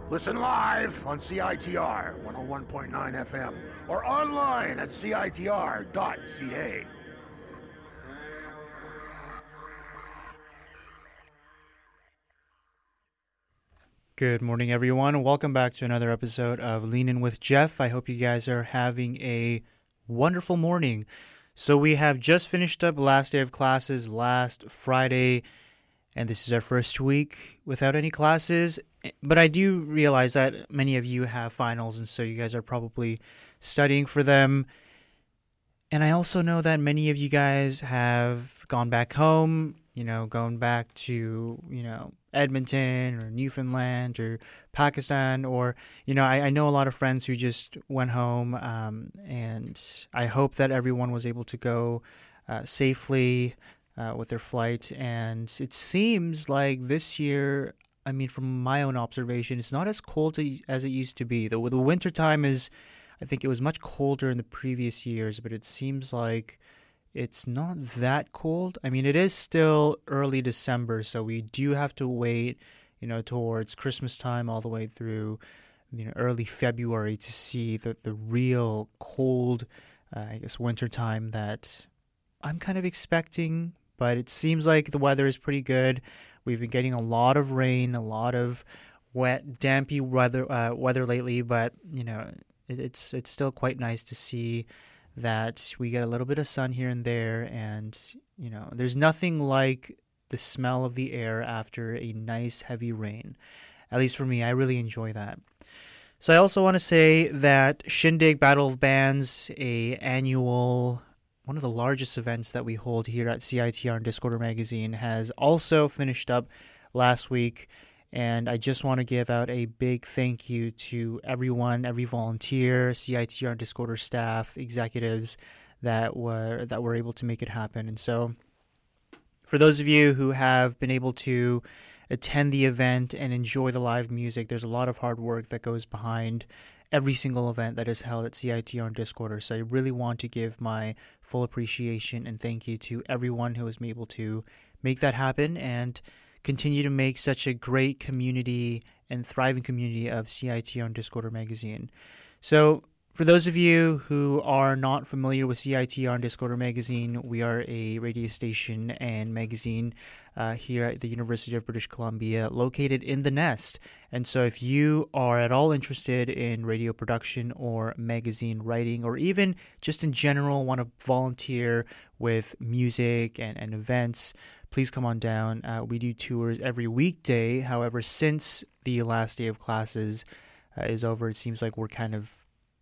Listen live on CITR 101.9 FM or online at CITR.ca. Good morning, everyone, and welcome back to another episode of Lean In with Jeff. I hope you guys are having a wonderful morning. So we have just finished up last day of classes last Friday, and this is our first week without any classes. But I do realize that many of you have finals, and so you guys are probably studying for them. And I also know that many of you guys have gone back home, going back to, Edmonton or Newfoundland or Pakistan, or, I know a lot of friends who just went home, and I hope that everyone was able to go safely with their flight. And it seems like this year, from my own observation, it's not as cold as it used to be. The winter time is, I think it was much colder in the previous years, but it seems like it's not that cold. It is still early December, so we do have to wait, towards Christmas time all the way through, early February to see the real cold, winter time that I'm kind of expecting. But it seems like the weather is pretty good. We've been getting a lot of rain, a lot of wet, dampy weather lately, but, it's still quite nice to see that we get a little bit of sun here and there, and there's nothing like the smell of the air after a nice heavy rain. At least for me, I really enjoy that. So I also want to say that Shindig Battle of Bands, one of the largest events that we hold here at CITR and Discorder Magazine, has also finished up last week. And I just want to give out a big thank you to everyone, every volunteer, CITR and Discorder staff, executives that were able to make it happen. And so for those of you who have been able to attend the event and enjoy the live music, there's a lot of hard work that goes behind every single event that is held at CITR and Discorder. So I really want to give my full appreciation and thank you to everyone who was able to make that happen and continue to make such a great community and thriving community of CITR and Discorder Magazine. So for those of you who are not familiar with CITR and Discorder Magazine, we are a radio station and magazine here at the University of British Columbia, located in the Nest. And so if you are at all interested in radio production or magazine writing, or even just in general want to volunteer with music and events, please come on down. We do tours every weekday. However, since the last day of classes is over, it seems like we're kind of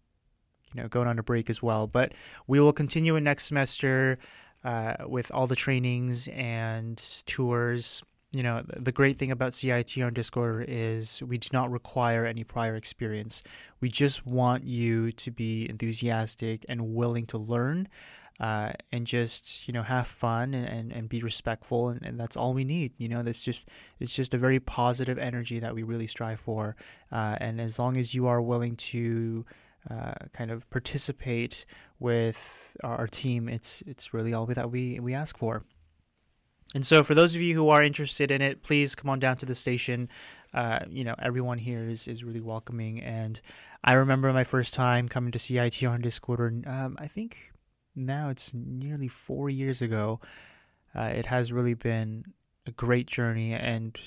going on a break as well. But we will continue in next semester with all the trainings and tours. The great thing about CITR and Discorder is we do not require any prior experience. We just want you to be enthusiastic and willing to learn. And just have fun and be respectful, and that's all we need. It's just a very positive energy that we really strive for, and as long as you are willing to kind of participate with our team, it's really all that we ask for. And so for those of you who are interested in it, please come on down to the station. Everyone here is really welcoming, and I remember my first time coming to CITR and Discorder. I think now it's nearly 4 years ago. It has really been a great journey and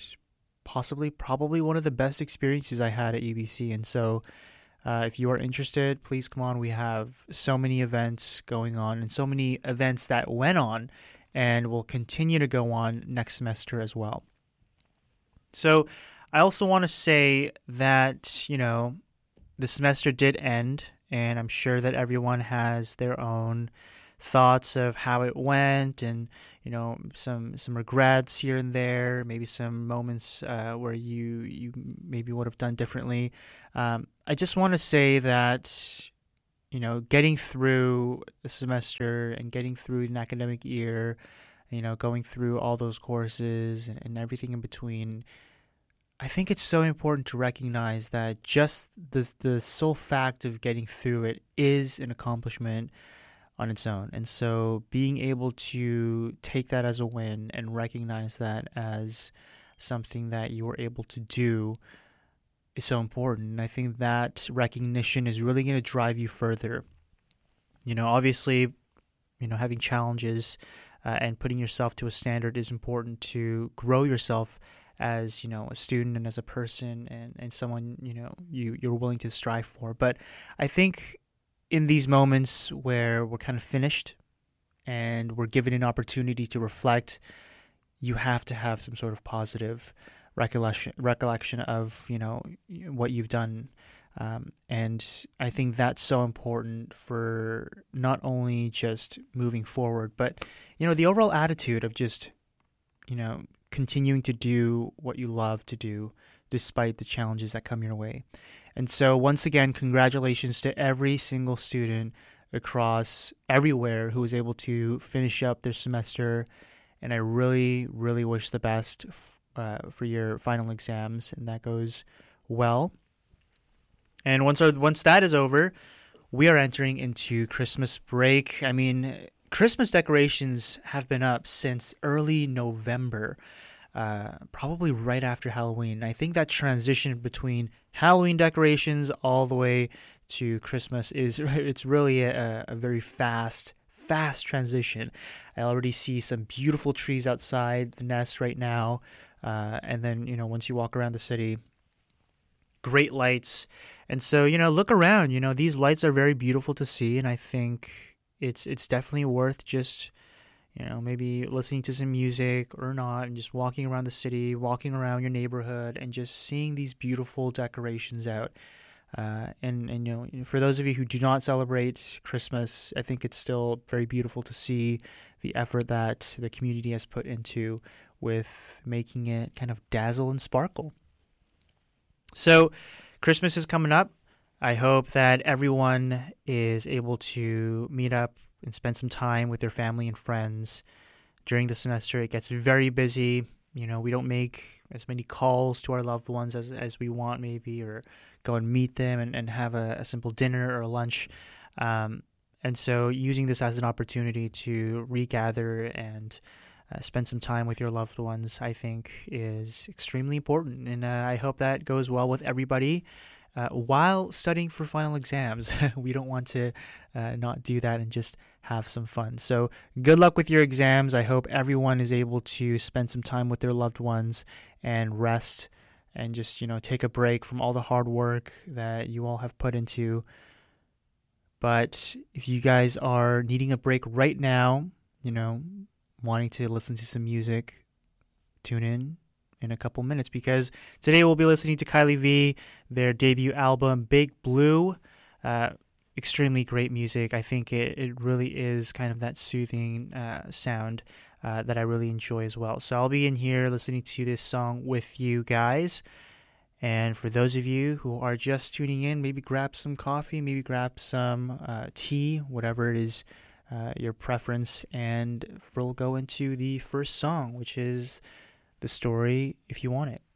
probably one of the best experiences I had at UBC. And so if you are interested, please come on. We have so many events going on and so many events that went on and will continue to go on next semester as well. So I also want to say that, the semester did end, and I'm sure that everyone has their own thoughts of how it went, and some regrets here and there, maybe some moments where you maybe would have done differently. I just want to say that getting through a semester and getting through an academic year, going through all those courses and everything in between, I think it's so important to recognize that just the sole fact of getting through it is an accomplishment on its own. And so being able to take that as a win and recognize that as something that you were able to do is so important. And I think that recognition is really going to drive you further. Obviously, having challenges and putting yourself to a standard is important to grow yourself as, a student and as a person and someone, you're willing to strive for. But I think in these moments where we're kind of finished and we're given an opportunity to reflect, you have to have some sort of positive recollection of, what you've done. And I think that's so important for not only just moving forward, but, the overall attitude of just, continuing to do what you love to do despite the challenges that come your way. And so once again, congratulations to every single student across everywhere who was able to finish up their semester. And I really, really wish the best for your final exams, and that goes well. And once that is over, we are entering into Christmas break. I mean, Christmas decorations have been up since early November, probably right after Halloween. I think that transition between Halloween decorations all the way to Christmas it's really a very fast transition. I already see some beautiful trees outside the nest right now, and then once you walk around the city, great lights. And so look around. These lights are very beautiful to see, and I think it's definitely worth just maybe listening to some music or not, and just walking around the city, walking around your neighborhood, and just seeing these beautiful decorations out. And for those of you who do not celebrate Christmas, I think it's still very beautiful to see the effort that the community has put into with making it kind of dazzle and sparkle. So Christmas is coming up. I hope that everyone is able to meet up and spend some time with their family and friends. During the semester, it gets very busy. We don't make as many calls to our loved ones as we want, maybe, or go and meet them and have a simple dinner or a lunch. And so using this as an opportunity to regather and spend some time with your loved ones, I think, is extremely important. And I hope that goes well with everybody while studying for final exams. We don't want to not do that and just have some fun. So good luck with your exams. I hope everyone is able to spend some time with their loved ones and rest and just, take a break from all the hard work that you all have put into. But if you guys are needing a break right now, wanting to listen to some music, tune in a couple minutes, because today we'll be listening to Kylie V, their debut album, Big Blue. Extremely great music. I think it really is kind of that soothing sound that I really enjoy as well. So I'll be in here listening to this song with you guys. And for those of you who are just tuning in, maybe grab some coffee, maybe grab some tea, whatever it is your preference. And we'll go into the first song, which is The Story If You Want It.